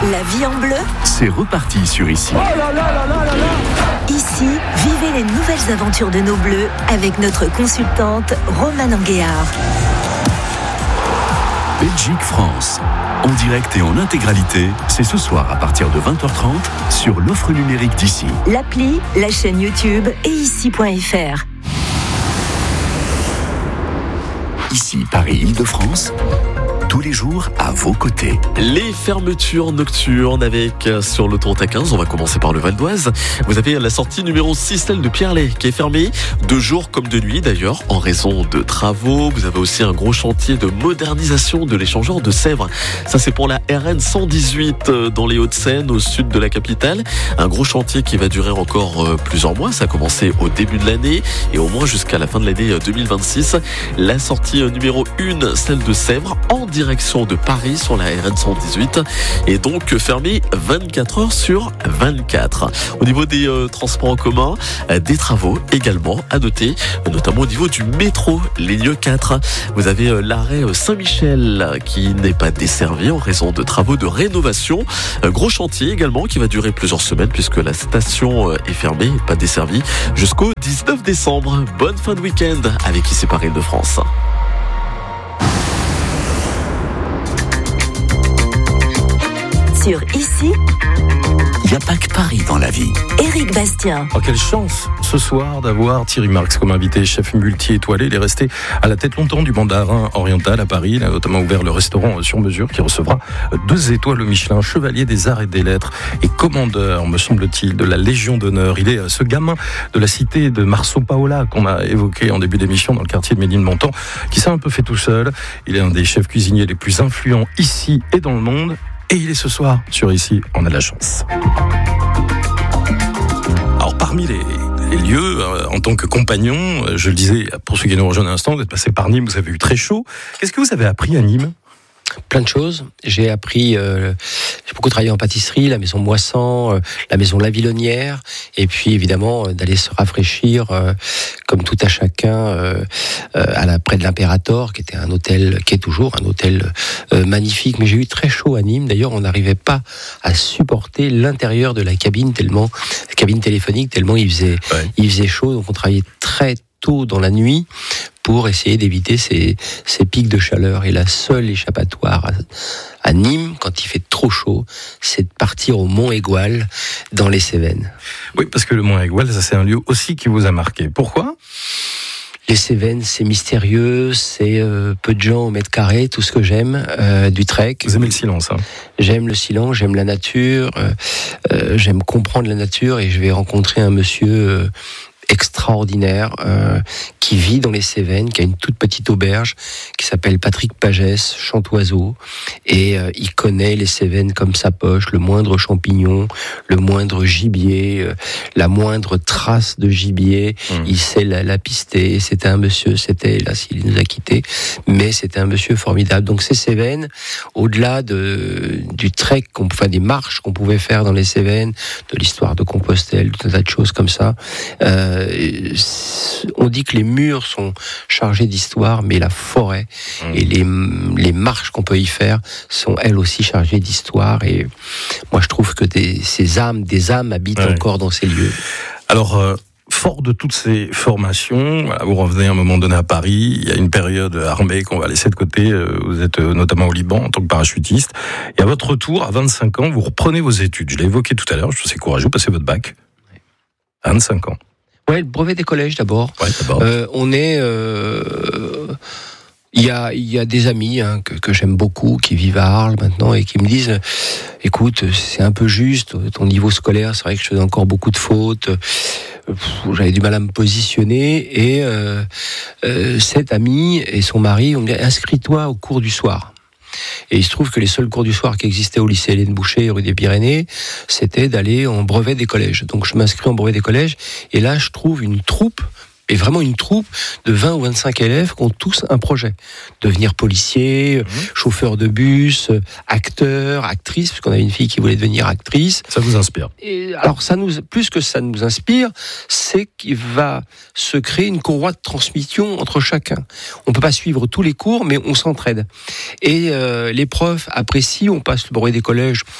La vie en bleu, c'est reparti sur Ici. Ici, vivez les nouvelles aventures de nos bleus avec notre consultante Romane Anguéard. Belgique-France, en direct et en intégralité, c'est ce soir à partir de 20h30 sur l'offre numérique d'Ici. L'appli, la chaîne YouTube et ici.fr. Ici, Paris-Île-de-France, tous les jours à vos côtés. Les fermetures nocturnes avec sur l'autoroute A15, on va commencer par le Val d'Oise. Vous avez la sortie numéro 6, celle de Pierrelet, qui est fermée de jour comme de nuit d'ailleurs, en raison de travaux. Vous avez aussi un gros chantier de modernisation de l'échangeur de Sèvres. Ça, c'est pour la RN 118 dans les Hauts-de-Seine, au sud de la capitale. Un gros chantier qui va durer encore plusieurs mois. Ça a commencé au début de l'année et au moins jusqu'à la fin de l'année 2026. La sortie numéro 1, celle de Sèvres, en direction de Paris sur la RN 118 et donc fermée 24 heures sur 24. Au niveau des transports en commun, des travaux également à noter, notamment au niveau du métro, ligne 4. Vous avez l'arrêt Saint-Michel qui n'est pas desservi en raison de travaux de rénovation. Gros chantier également qui va durer plusieurs semaines puisque la station est fermée, pas desservie, jusqu'au 19 décembre. Bonne fin de week-end avec Ici Paris-Île-de-France. Sur Ici, Il n'y a pas que Paris dans la vie. Éric Bastien. Oh, quelle chance ce soir d'avoir Thierry Marx comme invité, chef multi-étoilé. Il est resté à la tête longtemps du mandarin oriental à Paris. Il a notamment ouvert le restaurant sur mesure qui recevra 2 étoiles au Michelin, chevalier des arts et des lettres et commandeur, me semble-t-il, de la Légion d'honneur. Il est ce gamin de la cité de Marceau Paola qu'on a évoqué en début d'émission dans le quartier de Ménilmontant, qui s'est un peu fait tout seul. Il est un des chefs cuisiniers les plus influents ici et dans le monde. Et il est ce soir sur Ici, on a de la chance. Alors parmi les lieux, en tant que compagnon, je le disais, pour ceux qui nous rejoignent à l'instant, vous êtes passé par Nîmes, vous avez eu très chaud. Qu'est-ce que vous avez appris à Nîmes ? Plein de choses. J'ai appris, j'ai beaucoup travaillé en pâtisserie, la maison Moissan, la maison La Villonnière, et puis évidemment d'aller se rafraîchir, comme tout à chacun, près de l'Impérator, qui était un hôtel, qui est toujours un hôtel magnifique. Mais j'ai eu très chaud à Nîmes. D'ailleurs, on n'arrivait pas à supporter l'intérieur de la cabine téléphonique, tellement il faisait chaud. Donc on travaillait très tôt dans la nuit pour essayer d'éviter ces pics de chaleur. Et la seule échappatoire à Nîmes, quand il fait trop chaud, c'est de partir au Mont Aigoual, dans les Cévennes. Oui, parce que le Mont Aigoual, ça c'est un lieu aussi qui vous a marqué. Pourquoi ? Les Cévennes, c'est mystérieux, c'est peu de gens au mètre carré, tout ce que j'aime du trek. Vous aimez le silence, hein ? J'aime le silence, j'aime la nature, j'aime comprendre la nature, et je vais rencontrer un monsieur extraordinaire qui vit dans les Cévennes, qui a une toute petite auberge qui s'appelle Patrick Pagès, Chantoiseau, et il connaît les Cévennes comme sa poche, le moindre champignon, le moindre gibier, la moindre trace de gibier, il sait la pister. C'était un monsieur, hélas, il nous a quittés, mais c'était un monsieur formidable. Donc ces Cévennes, au-delà du trek, des marches qu'on pouvait faire dans les Cévennes, de l'histoire de Compostelle, tout un tas de choses comme ça, on dit que les murs sont chargés d'histoire, mais la forêt et les marches qu'on peut y faire sont elles aussi chargées d'histoire. Et moi, je trouve que des âmes habitent encore dans ces lieux. Alors, fort de toutes ces formations, vous revenez à un moment donné à Paris, il y a une période armée qu'on va laisser de côté, vous êtes notamment au Liban en tant que parachutiste, et à votre retour, à 25 ans, vous reprenez vos études. Je l'ai évoqué tout à l'heure, je trouve c'est courageux, passez votre bac. À 25 ans. Ouais, le brevet des collèges d'abord. Ouais, d'abord. Il y a des amis que j'aime beaucoup qui vivent à Arles maintenant et qui me disent écoute, c'est un peu juste ton niveau scolaire, c'est vrai que je faisais encore beaucoup de fautes, j'avais du mal à me positionner, et cette amie et son mari ont dit inscris-toi au cours du soir. Et il se trouve que les seuls cours du soir qui existaient au lycée Hélène Boucher, rue des Pyrénées, c'était d'aller en brevet des collèges. Donc je m'inscris en brevet des collèges, et là je trouve une troupe, et vraiment une troupe de 20 ou 25 élèves qui ont tous un projet. Devenir policier, chauffeur de bus, acteur, actrice, parce qu'on avait une fille qui voulait devenir actrice. Ça vous inspire ? Et alors plus que ça nous inspire, c'est qu'il va se créer une courroie de transmission entre chacun. On peut pas suivre tous les cours, mais on s'entraide. Et les profs apprécient, on passe le brevet des collèges,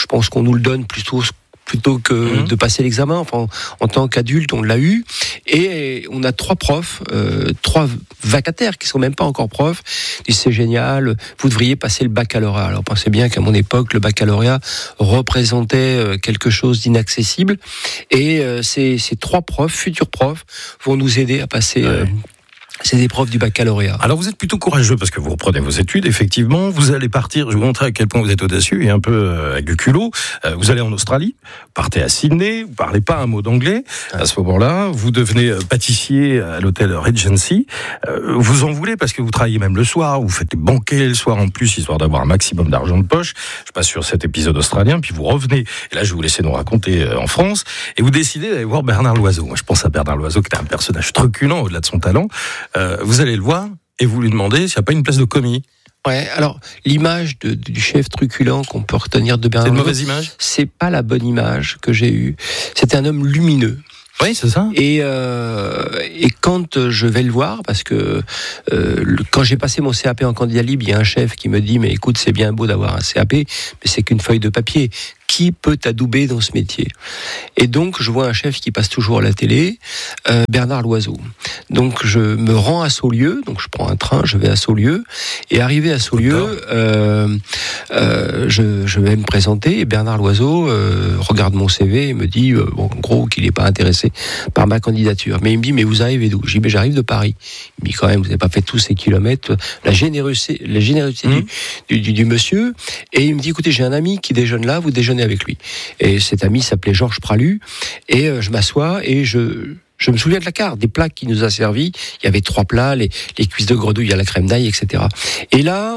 je pense qu'on nous le donne plutôt que de passer l'examen. Enfin, en tant qu'adulte, on l'a eu. Et on a 3 profs, 3 vacataires qui sont même pas encore profs. Ils disent, c'est génial, vous devriez passer le baccalauréat. Alors pensez bien qu'à mon époque, le baccalauréat représentait quelque chose d'inaccessible. Et ces 3 profs, futurs profs, vont nous aider à passer... ces épreuves du baccalauréat. Alors vous êtes plutôt courageux parce que vous reprenez vos études, effectivement. Vous allez partir, je vais vous montrer à quel point vous êtes audacieux et un peu avec du culot. Vous allez en Australie, partez à Sydney, vous parlez pas un mot d'anglais. À ce moment-là, vous devenez pâtissier à l'hôtel Regency. Vous en voulez parce que vous travaillez même le soir, vous faites des banquets le soir en plus, histoire d'avoir un maximum d'argent de poche. Je passe sur cet épisode australien, puis vous revenez. Et là, je vais vous laisser nous raconter en France. Et vous décidez d'aller voir Bernard Loiseau. Moi, je pense à Bernard Loiseau, qui est un personnage truculent au-delà de son talent. Vous allez le voir et vous lui demandez s'il n'y a pas une place de commis. Ouais, alors l'image du chef truculent qu'on peut retenir de Bernard Loiseau, c'est une mauvaise image. C'est pas la bonne image que j'ai eue. C'était un homme lumineux. Oui, c'est ça. Et quand je vais le voir, parce que quand j'ai passé mon CAP en candidat libre, il y a un chef qui me dit, mais écoute, c'est bien beau d'avoir un CAP, mais c'est qu'une feuille de papier. Qui peut t'adouber dans ce métier? Et donc, je vois un chef qui passe toujours à la télé, Bernard Loiseau. Donc, je me rends à Saulieu, donc je prends un train, je vais à Saulieu, et arrivé à Saulieu, je vais me présenter, et Bernard Loiseau regarde mon CV et me dit, en gros, qu'il n'est pas intéressé par ma candidature. Mais il me dit, mais vous arrivez d'où? Je dis, mais j'arrive de Paris. Il me dit, quand même, vous n'avez pas fait tous ces kilomètres. La générosité du monsieur. Et il me dit, écoutez, j'ai un ami qui déjeune là, vous déjeunez avec lui. Et cet ami s'appelait Georges Pralu. Et je m'assois et je me souviens de la carte, des plats qu'il nous a servis. Il y avait 3 plats, les cuisses de grenouille à la crème d'ail, etc. Et là,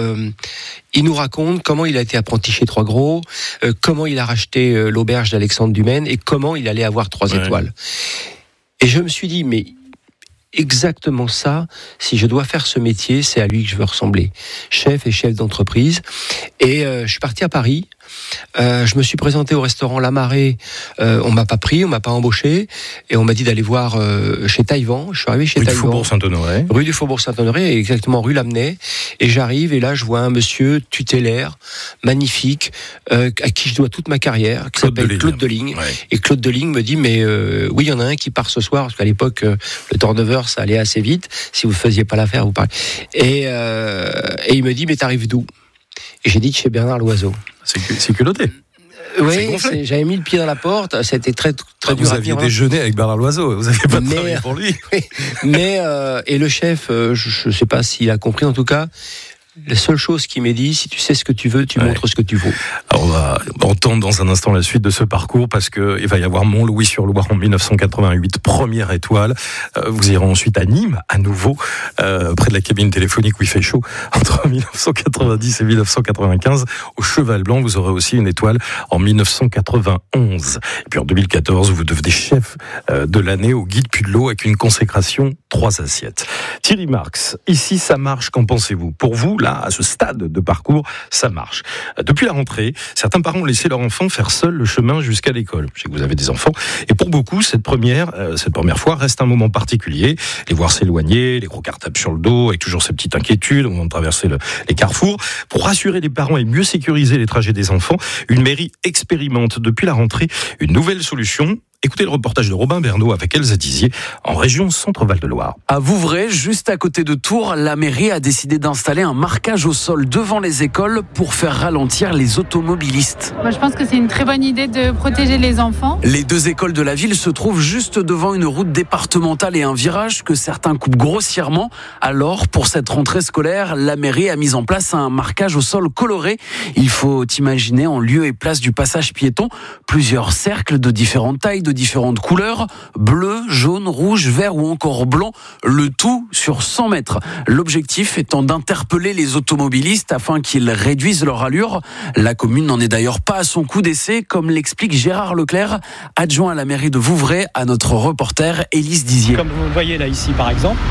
il nous raconte comment il a été apprenti chez Trois Gros, comment il a racheté l'auberge d'Alexandre Dumaine et comment il allait avoir 3 étoiles. Et je me suis dit, mais exactement ça, si je dois faire ce métier, c'est à lui que je veux ressembler. Chef et chef d'entreprise. Et je suis parti à Paris. Je me suis présenté au restaurant La Marée. On m'a pas pris, on m'a pas embauché, et on m'a dit d'aller voir chez Taïwan. Je suis arrivé chez Taïwan. Rue du Faubourg Saint-Honoré. Rue du Faubourg Saint-Honoré, exactement rue Lamennais. Et j'arrive et là je vois un monsieur tutélaire, magnifique, à qui je dois toute ma carrière, qui s'appelle Claude Deligne. Ouais. Et Claude Deligne me dit mais oui, il y en a un qui part ce soir, parce qu'à l'époque le turnover ça allait assez vite. Si vous faisiez pas l'affaire, vous parlez. Et il me dit mais t'arrives d'où? Et j'ai dit de chez Bernard Loiseau. C'est culotté. Oui, j'avais mis le pied dans la porte, c'était très dur. Vous aviez déjeuné avec Bernard Loiseau, vous n'aviez pas travaillé pour lui. Mais et le chef, je ne sais pas s'il a compris, en tout cas, la seule chose qu'il m'a dit, si tu sais ce que tu veux, tu montres ce que tu vaux. Alors on va entendre dans un instant la suite de ce parcours, parce qu'il va y avoir Montlouis-sur-Loire en 1988, première étoile. Vous irez ensuite à Nîmes, à nouveau, près de la cabine téléphonique où il fait chaud, entre 1990 et 1995. Au Cheval Blanc, vous aurez aussi une étoile en 1991. Et puis en 2014, vous devenez chef de l'année au Guide Puy-de-Dôme avec une consécration 3 assiettes. Thierry Marx, ici ça marche, qu'en pensez-vous? Pour vous, là, à ce stade de parcours, ça marche. Depuis la rentrée, certains parents ont laissé leur enfant faire seul le chemin jusqu'à l'école. Je sais que vous avez des enfants. Et pour beaucoup, cette première fois reste un moment particulier. Les voir s'éloigner, les gros cartables sur le dos, avec toujours ces petites inquiétudes au moment de traverser les carrefours. Pour rassurer les parents et mieux sécuriser les trajets des enfants, une mairie expérimente depuis la rentrée une nouvelle solution. Écoutez le reportage de Robin Bernot avec Elsa Dizier en région Centre-Val de Loire. À Vouvray, juste à côté de Tours, la mairie a décidé d'installer un marquage au sol devant les écoles pour faire ralentir les automobilistes. Moi, je pense que c'est une très bonne idée de protéger les enfants. Les 2 écoles de la ville se trouvent juste devant une route départementale et un virage que certains coupent grossièrement. Alors, pour cette rentrée scolaire, la mairie a mis en place un marquage au sol coloré. Il faut imaginer en lieu et place du passage piéton plusieurs cercles de différentes tailles, de différentes couleurs, bleu, jaune, rouge, vert ou encore blanc, le tout sur 100 mètres. L'objectif étant d'interpeller les automobilistes afin qu'ils réduisent leur allure. La commune n'en est d'ailleurs pas à son coup d'essai, comme l'explique Gérard Leclerc, adjoint à la mairie de Vouvray, à notre reporter Élise Dizier. Comme vous le voyez là ici par exemple,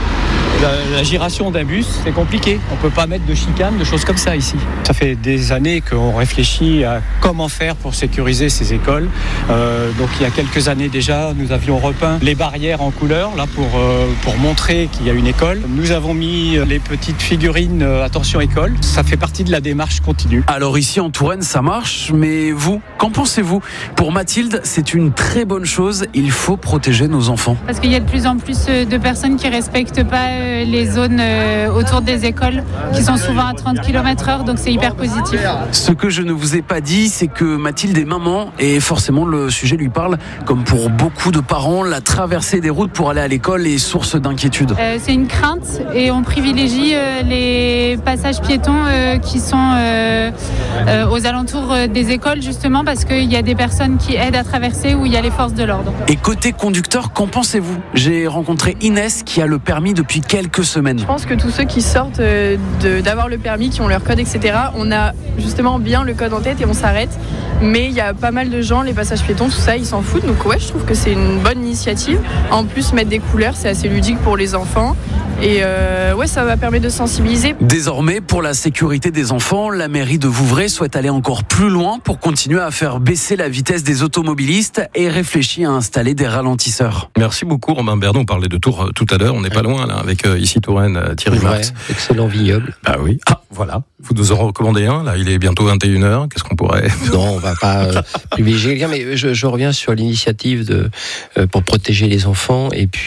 La giration d'un bus, c'est compliqué. On ne peut pas mettre de chicane, de choses comme ça ici. Ça fait des années qu'on réfléchit à comment faire pour sécuriser ces écoles. Donc il y a quelques années déjà, nous avions repeint les barrières en couleur là pour montrer qu'il y a une école. Nous avons mis les petites figurines attention école. Ça fait partie de la démarche continue. Alors ici en Touraine, ça marche, mais vous, qu'en pensez-vous ? Pour Mathilde, c'est une très bonne chose. Il faut protéger nos enfants. Parce qu'il y a de plus en plus de personnes qui respectent pas les zones autour des écoles, qui sont souvent à 30 km/h, donc c'est hyper positif. Ce que je ne vous ai pas dit, c'est que Mathilde est maman et forcément le sujet lui parle. Comme pour beaucoup de parents, la traversée des routes pour aller à l'école est source d'inquiétude. C'est une crainte et on privilégie les passages piétons qui sont aux alentours des écoles, justement parce qu'il y a des personnes qui aident à traverser où il y a les forces de l'ordre. Et côté conducteur, qu'en pensez-vous ? J'ai rencontré Inès qui a le permis depuis quelques semaines. Je pense que tous ceux qui sortent d'avoir le permis, qui ont leur code, etc., on a justement bien le code en tête et on s'arrête. Mais il y a pas mal de gens, les passages piétons, tout ça, ils s'en foutent. Donc ouais, je trouve que c'est une bonne initiative. En plus, mettre des couleurs, c'est assez ludique pour les enfants. Et ouais, ça va permettre de sensibiliser. Désormais, pour la sécurité des enfants, la mairie de Vouvray souhaite aller encore plus loin pour continuer à faire baisser la vitesse des automobilistes et réfléchit à installer des ralentisseurs. Merci beaucoup Romain Berdon, on parlait de Tours tout à l'heure, on n'est pas loin là avec ici Touraine, Thierry Marx. Excellent vignoble. Bah oui, voilà, vous nous en recommandez un, là il est bientôt 21h, qu'est-ce qu'on pourrait... Non, on va pas privilégier quelqu'un, mais je reviens sur l'initiative pour protéger les enfants et puis